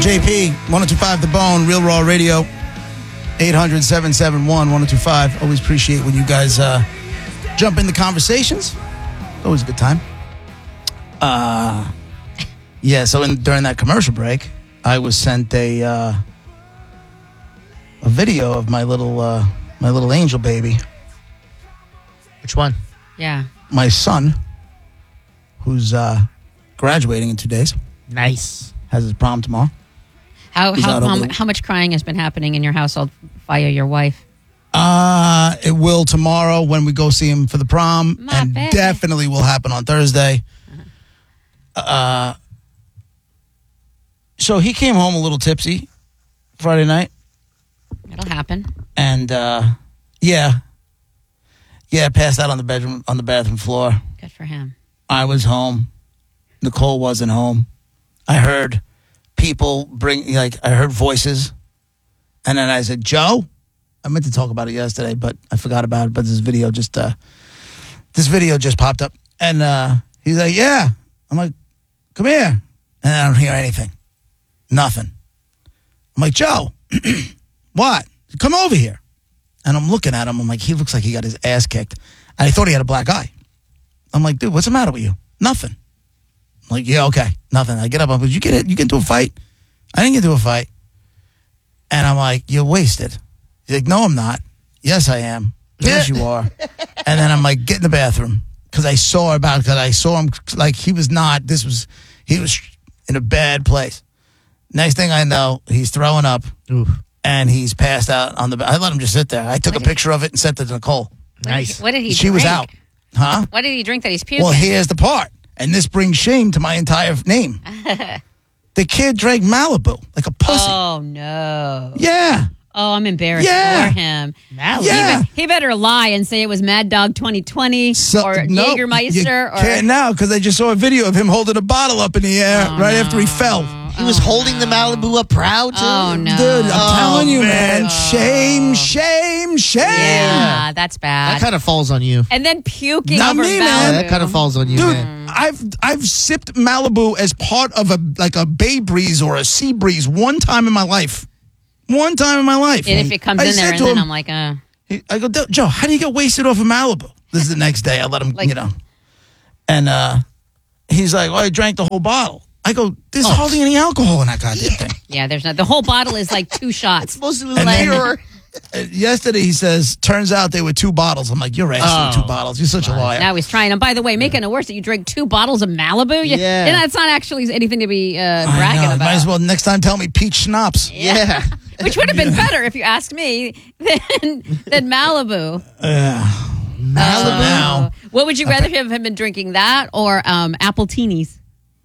JP, 1025 The Bone, Real Raw Radio, 800-771-1025. Always appreciate when you guys jump in the conversations. Always a good time. Yeah, so during that commercial break, I was sent a video of my little angel baby. Which one? Yeah. My son, who's graduating in 2 days. Nice. Has his prom tomorrow. How much crying has been happening in your household via your wife? It will tomorrow when we go see him for the prom, and definitely will happen on Thursday. So he came home a little tipsy Friday night. It'll happen. And passed out on the bathroom floor. Good for him. I was home. Nicole wasn't home. I heard people I heard voices. And then I said, Joe? I meant to talk about it yesterday, but I forgot about it. But this video just popped up. And he's like, yeah. I'm like, come here. And I don't hear anything. Nothing. I'm like, Joe, what? Come over here. And I'm looking at him. I'm like, he looks like he got his ass kicked. And I thought he had a black eye. I'm like, dude, what's the matter with you? Nothing. I'm like, yeah, okay, nothing. I get up. I'm like, you get into a fight? I didn't get into a fight. And I'm like, you're wasted. He's like, no, I'm not. Yes, I am. Yes, you are. And then I'm like, get in the bathroom. Because I saw him, like, he was in a bad place. Next thing I know, he's throwing up. Oof. And he's passed out on I let him just sit there. I took a picture of it and sent it to Nicole. Nice. What did he drink? She was out. Huh? What did he drink that he's puking? Well, here's the part. And this brings shame to my entire name. The kid drank Malibu like a pussy. Oh, no. Yeah. Oh, I'm embarrassed for him. Malibu? Yeah. He better lie and say it was Mad Dog 2020 or Jägermeister. Can't now because I just saw a video of him holding a bottle up in the air after he fell. He was holding the Malibu up proud, too? Oh, no. Dude, I'm telling you, man. Shame. Yeah, that's bad. That kind of falls on you. And then puking Not over me, Malibu. man. That kind of falls on you, Dude, man. I've sipped Malibu as part of a Bay Breeze or a Sea Breeze one time in my life. And if it comes in there, and then I'm like, I go, Joe, how do you get wasted off of Malibu? This is the next day. I let him, And he's like, I drank the whole bottle. I go, there's hardly any alcohol in that goddamn thing. Yeah, there's not. The whole bottle is like 2 shots. Supposedly pure. Yesterday, he says, turns out they were 2 bottles. I'm like, you're asking 2 bottles. You're such a liar. Now he's trying them. By the way, making it worse that you drink 2 bottles of Malibu. Yeah. And that's not actually anything to be bragging about. Might as well next time tell me peach schnapps. Yeah. Which would have been better, if you ask me, than Malibu. Malibu now. What would you rather have him been drinking, that or apple teenies?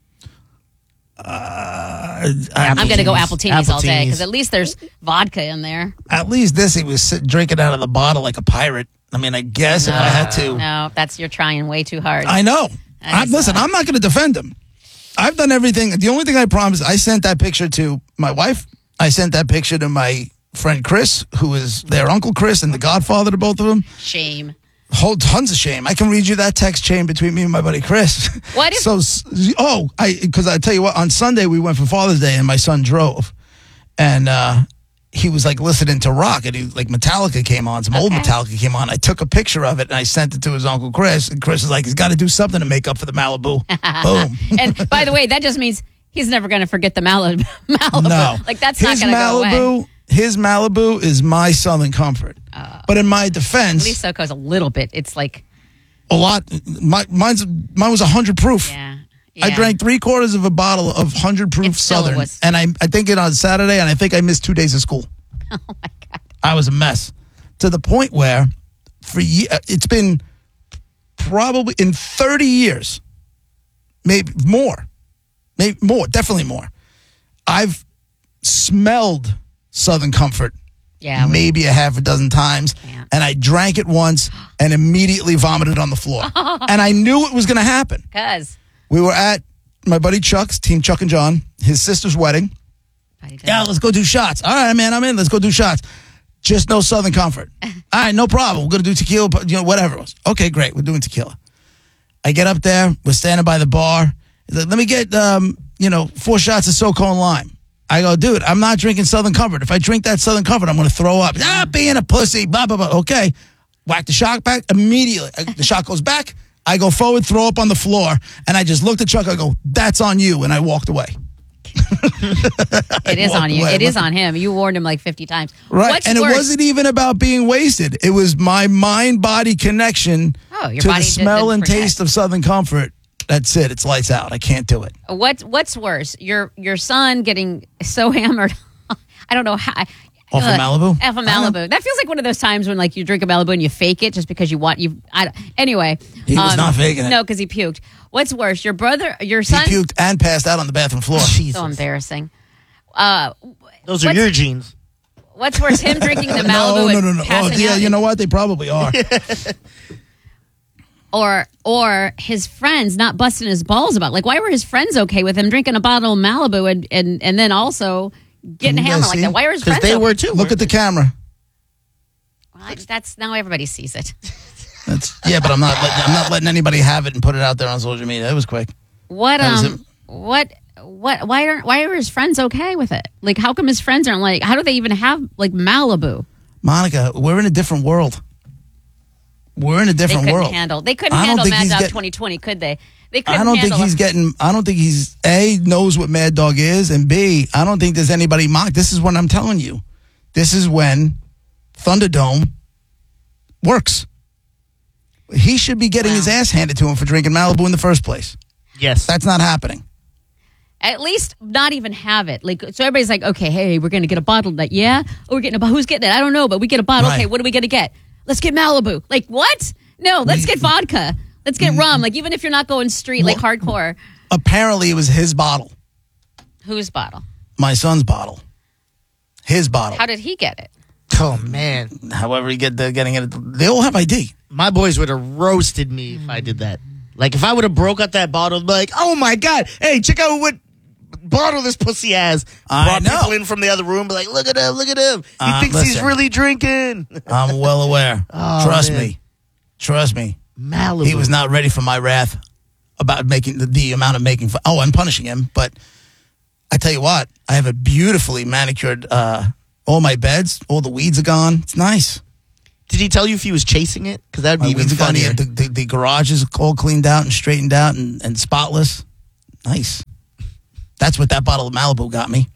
I'm going to go apple teenies all day because at least there's vodka in there. At least this, he was drinking out of the bottle like a pirate. I mean, I guess if I had to. No, you're trying way too hard. I know. Listen, I'm not going to defend him. I've done everything. The only thing I promised, I sent that picture to my wife. I sent that picture to my friend Chris, who is their Uncle Chris and the godfather to both of them. Shame. Tons of shame. I can read you that text chain between me and my buddy Chris. What? Because I tell you what, on Sunday we went for Father's Day and my son drove, and he was like listening to rock, and Metallica came on, some old Metallica came on. I took a picture of it and I sent it to his Uncle Chris, and Chris is like, he's got to do something to make up for the Malibu. Boom. And by the way, that just means he's never going to forget the Malibu. No, that's not going to go away. His Malibu is my Southern Comfort. But in my defense, at least so goes a little bit. It's like a lot. Mine was 100 proof. Yeah. I drank 3/4 of a bottle of 100 proof Southern, and I think it on Saturday, and I think I missed 2 days of school. Oh my God! I was a mess to the point where it's been probably in 30 years, maybe more, definitely more. I've smelled Southern Comfort maybe a half a dozen times, and I drank it once and immediately vomited on the floor. And I knew it was going to happen. Because we were at my buddy Chuck's, Team Chuck and John, his sister's wedding. Yeah, let's go do shots. All right, man, I'm in. Let's go do shots. Just no Southern Comfort. All right, no problem. We're going to do tequila, whatever it was. Okay, great. We're doing tequila. I get up there. We're standing by the bar. He's like, let me get, 4 shots of SoCo and lime. I go, dude, I'm not drinking Southern Comfort. If I drink that Southern Comfort, I'm going to throw up. Being a pussy, blah, blah, blah. Okay. Whack the shock back immediately. The shock goes back. I go forward, throw up on the floor, and I just looked at Chuck. I go, that's on you, and I walked away. It is on you. It is on him. You warned him like 50 times. Right. What's and worse? It wasn't even about being wasted. It was my mind-body connection your to body the smell didn't and forget. taste of Southern Comfort. That's it. It's lights out. I can't do it. What's worse? Your son getting so hammered. I don't know how. Off of Malibu? Off of Malibu. That feels like one of those times when like you drink a Malibu and you fake it just because you want you. Anyway, He was not faking it. No, because he puked. What's worse? Your brother, your He son. puked and passed out on the bathroom floor. So embarrassing. Those are your genes. What's worse, him drinking the Malibu No. and Oh, passing yeah, out, you know what? They probably are. or his friends not busting his balls about like why were his friends okay with him drinking a bottle of Malibu and then also getting Can you hammered guys like see? that? Why were his Because friends? they okay? were too. Look at the camera. Well, that's now everybody sees it. But I'm not letting anybody have it and put it out there on social media. It was quick. What That was why are his friends okay with it? Like how come his friends aren't like how do they even have like Malibu? Monica, we're in a different world. We're in a They different couldn't world. handle. They couldn't I don't handle think Mad he's Dog getting- 2020, could they? They couldn't I don't think handle he's it. getting. I don't think he's knows what Mad Dog is, and B, I don't think there's anybody mocked. This is what I'm telling you. This is when Thunderdome works. He should be getting his ass handed to him for drinking Malibu in the first place. Yes. That's not happening. At least not even have it. Like so everybody's like, okay, hey, we're gonna get a bottle of that. Yeah? Oh, we're getting who's getting it? I don't know, but we get a bottle. Right. Okay, what are we gonna get? Let's get Malibu. Like what? No, let's get vodka. Let's get rum. Like even if you're not going street like hardcore. Apparently, it was his bottle. Whose bottle? My son's bottle. His bottle. How did he get it? Oh, man. However, getting it. They all have ID. My boys would have roasted me if I did that. Like, if I would have broke out that bottle, I'd be like, oh, my God. Hey, check out what bottle this pussy has. I Brought know. people in from the other room, be like, look at him, look at him. He thinks he's listen. really drinking. I'm well aware. Oh, Trust man. me. Trust me. Malibu. He was not ready for my wrath about making the amount of making. I'm punishing him, but I tell you what, I have a beautifully manicured. All my beds, all the weeds are gone. It's nice. Did he tell you if he was chasing it? Because that would My be even weeds are gone. funnier. The garage is all cleaned out and straightened out and spotless. Nice. That's what that bottle of Malibu got me.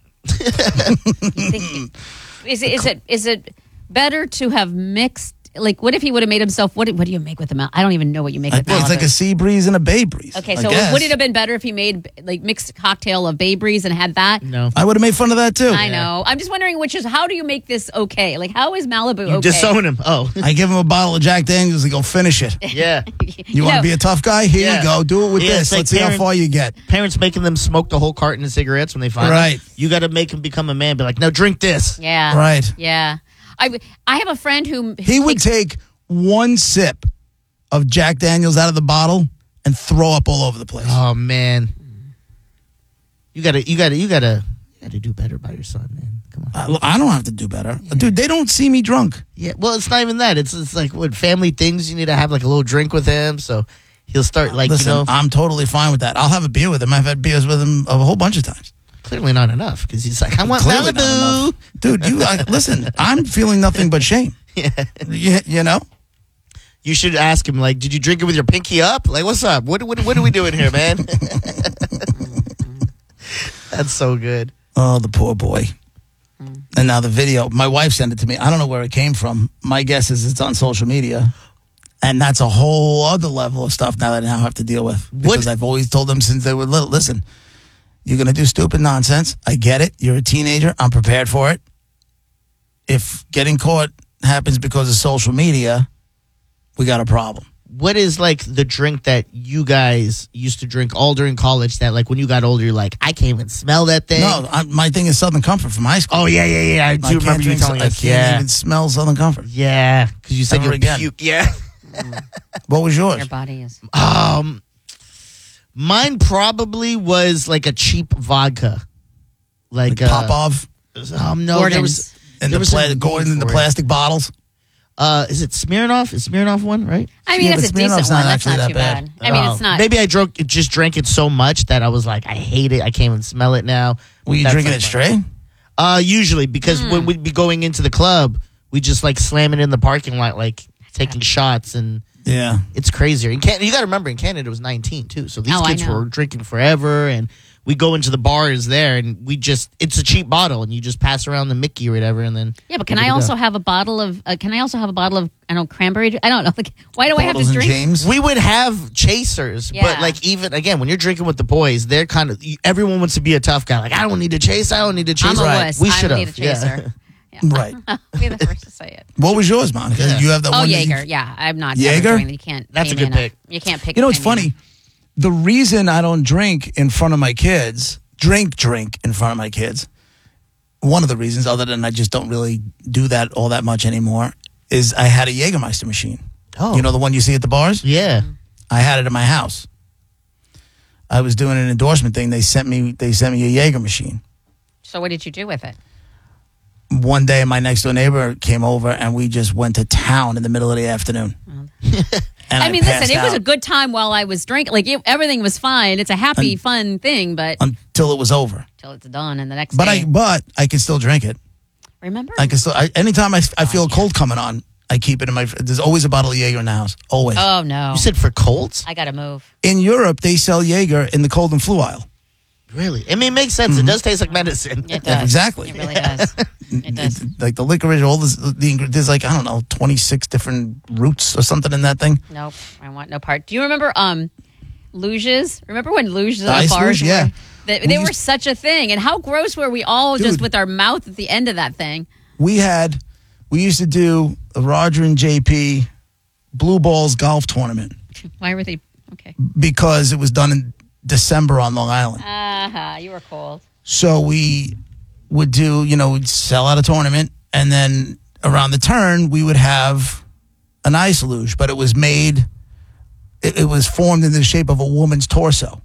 Is it better to have mixed? Like, what if he would have made himself? What do you make with the Malibu? I don't even know what you make with It's Malibu. like a sea breeze and a bay breeze. Okay, I so guess. would it have been better if he made like mixed cocktail of Bay Breeze and had that? No. I would have made fun of that too. I know. I'm just wondering which is how do you make this okay? Like how is Malibu You okay? disown him. Oh. I give him a bottle of Jack Daniels and go finish it. Yeah. You want to be a tough guy? Here Yeah. you go. Do it with Yeah, this. it's like Let's see how parents- far you get. Parents making them smoke the whole carton of cigarettes when they find Right. them. You got to make him become a man. Be like, no, drink this. Yeah. Right. Yeah. I have a friend who He would take one sip of Jack Daniels out of the bottle and throw up all over the place. Oh man, you gotta do better by your son, man. Come on. I don't have to do better. Dude, they don't see me drunk. Yeah, well, it's not even that. It's like what family things. You need to have like a little drink with him, so he'll start like Listen, you know. I'm totally fine with that. I'll have a beer with him. I've had beers with him a whole bunch of times. Clearly not enough because he's like, I want Clearly not Malibu. enough. Dude, listen, I'm feeling nothing but shame. Yeah. You know? You should ask him like, did you drink it with your pinky up? Like, what's up? What are we doing here, man? That's so good. Oh, the poor boy. And now the video, my wife sent it to me. I don't know where it came from. My guess is it's on social media. And that's a whole other level of stuff now that I now have to deal with. Because I've always told them since they were little, listen, you're going to do stupid nonsense. I get it. You're a teenager. I'm prepared for it. If getting caught happens because of social media, we got a problem. What is like the drink that you guys used to drink all during college that like when you got older, you're like, I can't even smell that thing? No, my thing is Southern Comfort from high school. Oh, yeah. I do remember you telling I us. can't Yeah. even smell Southern Comfort. Yeah. Because you said Ever you again. puke. Yeah. What was yours? your body is. Mine probably was like a cheap vodka. Like Popov no, there Gordon's. was and there was a name Gordon in the for it. plastic bottles. Is it Smirnoff? Is Smirnoff one, right? I mean, Yeah, it's a but decent Smirnoff's one. not That's actually not that too bad. bad. I mean, it's not. Maybe I just drank it so much that I was like, I hate it. I can't even smell it now. Were you That's drinking like it straight? Usually, because when we'd be going into the club, we just like slam it in the parking lot, like taking shots, and Yeah. it's crazier. In Canada, you got to remember, in Canada it was 19 too, so these Oh, I kids know. were drinking forever, and we go into the bars there, and it's a cheap bottle, and you just pass around the Mickey or whatever, and then Yeah, but can I also have a bottle of? I don't know, cranberry juice? I don't know. Like, why do I have Bottles to and drink? James. we would have chasers, Yeah. but like even again when you're drinking with the boys, they're kind of everyone wants to be a tough guy. Like I don't need to chase. I don't need to chase. I'm a Right. wuss. We I should don't need have. a chaser. Yeah. Right. Be the first to say it. What was yours, Monica? Yeah. You have that Oh, one. that you- Jaeger. Yeah, I'm not. Jaeger? Ever doing that. You can't. That's pay a me good enough. pick. You can't pick. You know, it's pay me funny. The reason I don't drink in front of my kids, drink in front of my kids, one of the reasons, other than I just don't really do that all that much anymore, is I had a Jägermeister machine. Oh. You know the one you see at the bars? Yeah. I had it in my house. I was doing an endorsement thing. They sent me a Jaeger machine. So what did you do with it? One day, my next door neighbor came over, and we just went to town in the middle of the afternoon. And I mean, passed listen, it was out a good time while I was drinking. Like everything was fine. It's a happy, fun thing, but until it was over. till it's done and the next But day. I can still drink it. Remember? I can still. Anytime I feel a cold coming on, I keep it in my. There's always a bottle of Jaeger in the house. Always. Oh no! You said for colds? I gotta move. In Europe, they sell Jaeger in the cold and flu aisle. Really? I mean, it makes sense. It does taste like medicine. It does. exactly. It really does. It does. Like the licorice, all this. There's like, I don't know, 26 different roots or something in that thing. Nope. I want no part. Do you remember luges? Remember when luges at the Ice bars? luge? Yeah. They were such a thing, and how gross were we all just Dude. with our mouth at the end of that thing? We used to do a Roger and JP Blue Balls golf tournament Why were they okay? because it was done in December on Long Island. You were cold. So we would do, we'd sell out a tournament, and then around the turn, we would have an ice luge, but it was made, it was formed in the shape of a woman's torso.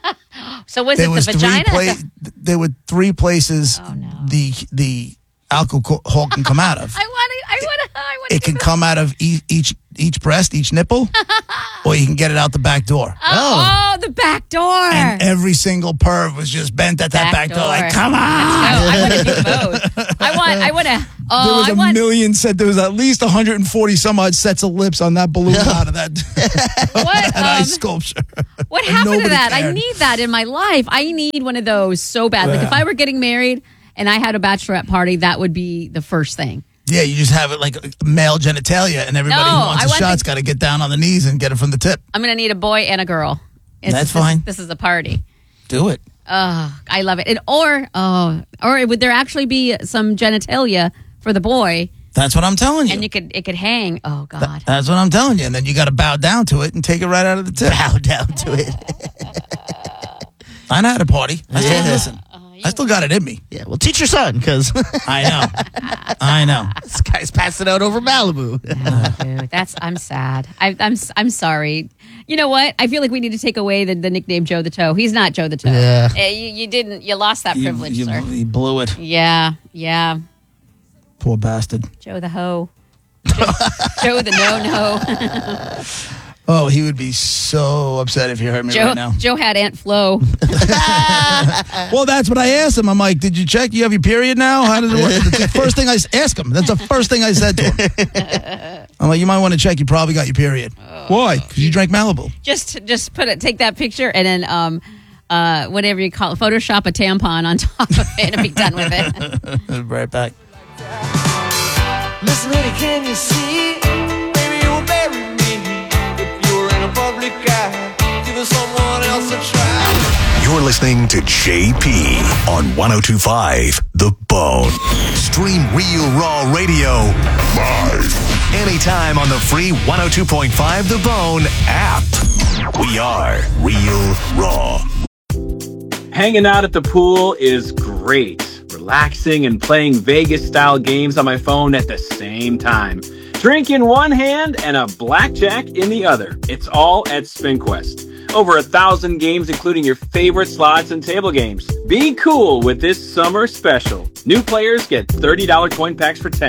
So was it the vagina? There were three places Oh, no. the alcohol can come out of. I want It can come out of each breast, each nipple, or you can get it out the back door. Oh, the back door. And every single perv was just bent at that back door, like, come on. I want to do both. I want to. There Oh, was I a want. million set. There was at least 140 some odd sets of lips on that balloon out of that, What? that ice sculpture. What And happened to nobody that? I cared. need that in my life. I need one of those so bad. Like Yeah. if I were getting married and I had a bachelorette party, that would be the first thing. Yeah, you just have it like male genitalia, and everybody No, who wants I a want shot's the- got to get down on the knees and get it from the tip. I'm going to need a boy and a girl. That's fine. This is a party. Do it. Oh, I love it. Or would there actually be some genitalia for the boy, That's what I'm telling you. and it could hang? Oh God. That's what I'm telling you. And then you got to bow down to it and take it right out of the tip. Bow down to it. I know how to party. I still Yeah. listen. I still got it in me. Yeah, well, teach your son, because I know. this guy's passing out over Malibu. Oh, dude, I'm sad. I'm sorry. You know what? I feel like we need to take away the nickname Joe the Toe. He's not Joe the Toe. Yeah. You lost that privilege, sir. You blew it. Yeah. Poor bastard. Joe the Hoe. Joe the No. Oh, he would be so upset if he heard me right now. Joe had Aunt Flo. Well, that's what I asked him. I'm like, did you check? You have your period now? How did it work? That's the first thing I asked him. That's the first thing I said to him. I'm like, you might want to check. You probably got your period. Why? Because you drank Malibu. just take that picture and then whatever you call it, Photoshop a tampon on top of it and be done with it. Right back. Listen, lady, can you see? Maybe you'll bury me if you were in a public eye. Give someone else a try. You're listening to JP on 102.5 The Bone. Stream Real Raw Radio live anytime on the free 102.5 The Bone app. We are Real Raw. Hanging out at the pool is great. Relaxing and playing Vegas-style games on my phone at the same time. Drink in one hand and a blackjack in the other. It's all at SpinQuest. Over 1,000 games, including your favorite slots and table games. Be cool with this summer special. New players get $30 coin packs for $10.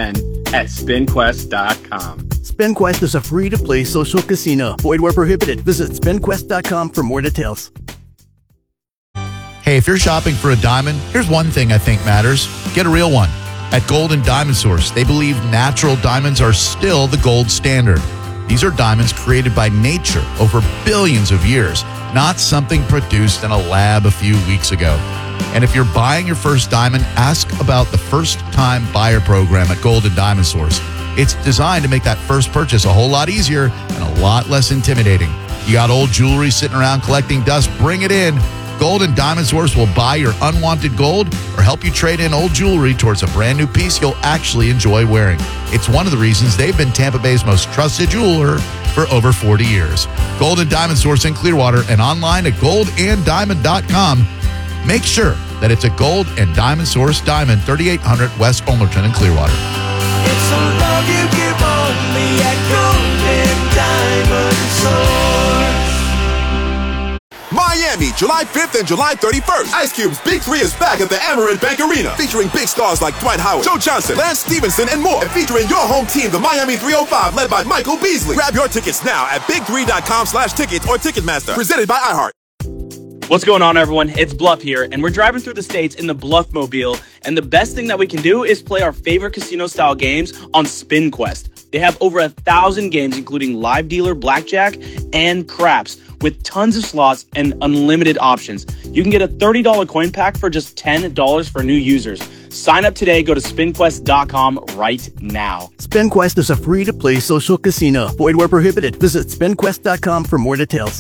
at spinquest.com. SpinQuest is a free-to-play social casino. Void where prohibited. Visit spinquest.com for more details. Hey, if you're shopping for a diamond, here's one thing I think matters. Get a real one. At Golden Diamond Source, they believe natural diamonds are still the gold standard. These are diamonds created by nature over billions of years, not something produced in a lab a few weeks ago. And if you're buying your first diamond, ask about the first-time buyer program at Golden Diamond Source. It's designed to make that first purchase a whole lot easier and a lot less intimidating. You got old jewelry sitting around collecting dust? Bring it in. Golden Diamond Source will buy your unwanted gold or help you trade in old jewelry towards a brand new piece you'll actually enjoy wearing. It's one of the reasons they've been Tampa Bay's most trusted jeweler for over 40 years. Golden Diamond Source in Clearwater and online at goldanddiamond.com. Make sure that it's a Gold and Diamond Source diamond, 3800 West Ulmerton in Clearwater. It's a love you give only at Golden Diamond Source. Miami, July 5th and July 31st. Ice Cube's Big 3 is back at the Amerant Bank Arena, featuring big stars like Dwight Howard, Joe Johnson, Lance Stevenson, and more. And featuring your home team, the Miami 305, led by Michael Beasley. Grab your tickets now at big3.com/tickets or Ticketmaster. Presented by iHeart. What's going on, everyone? It's Bluff here, and we're driving through the states in the Bluff Mobile. And the best thing that we can do is play our favorite casino-style games on SpinQuest. They have over 1,000 games, including live dealer, blackjack, and craps, with tons of slots and unlimited options. You can get a $30 coin pack for just $10 for new users. Sign up today. Go to spinquest.com right now. SpinQuest is a free-to-play social casino. Void where prohibited. Visit spinquest.com for more details.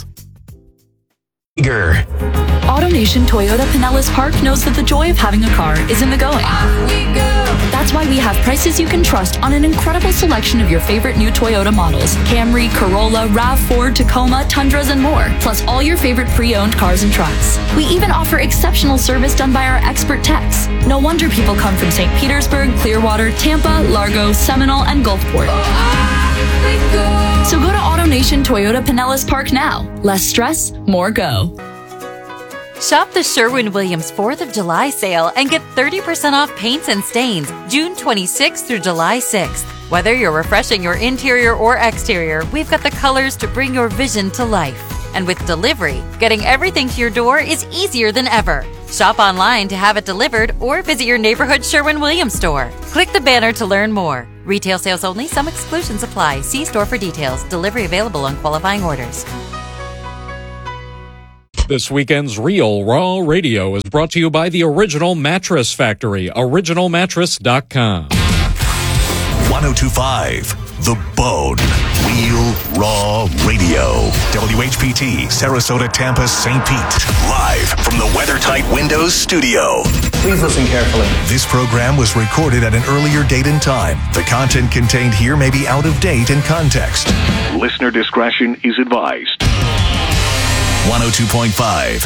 AutoNation Toyota Pinellas Park knows that the joy of having a car is in the going. That's why we have prices you can trust on an incredible selection of your favorite new Toyota models. Camry, Corolla, RAV4, Tacoma, Tundras, and more. Plus all your favorite pre-owned cars and trucks. We even offer exceptional service done by our expert techs. No wonder people come from St. Petersburg, Clearwater, Tampa, Largo, Seminole, and Gulfport. So go to AutoNation Toyota Pinellas Park now. Less stress, more go. Shop the Sherwin-Williams 4th of July sale and get 30% off paints and stains June 26th through July 6th. Whether you're refreshing your interior or exterior, we've got the colors to bring your vision to life. And with delivery, getting everything to your door is easier than ever. Shop online to have it delivered or visit your neighborhood Sherwin-Williams store. Click the banner to learn more. Retail sales only. Some exclusions apply. See store for details. Delivery available on qualifying orders. This weekend's Real Raw Radio is brought to you by the Original Mattress Factory, originalmattress.com. 1025 The Bone. Real Raw Radio. WHPT, Sarasota, Tampa, St. Pete. Live from the WeatherTight Windows studio. Please listen carefully. This program was recorded at an earlier date and time. The content contained here may be out of date in context. Listener discretion is advised. 102.5